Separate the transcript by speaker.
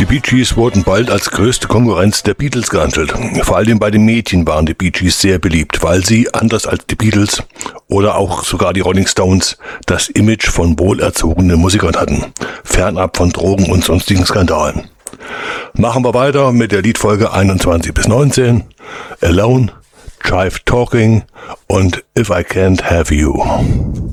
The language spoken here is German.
Speaker 1: Die Bee Gees wurden bald als größte Konkurrenz der Beatles gehandelt. Vor allem bei den Mädchen waren die Bee Gees sehr beliebt, weil sie, anders als die Beatles oder auch sogar die Rolling Stones, das Image von wohlerzogenen Musikern hatten, fernab von Drogen und sonstigen Skandalen. Machen wir weiter mit der Liedfolge 21 bis 19, Alone, Jive Talking und If I Can't Have You.